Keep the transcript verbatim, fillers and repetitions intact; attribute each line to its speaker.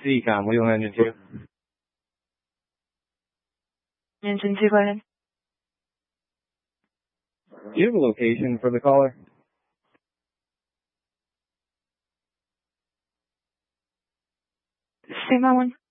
Speaker 1: C COM, wheel engine two.
Speaker 2: Engine two, go ahead.
Speaker 1: Do you have a location for the caller?
Speaker 2: Say my one.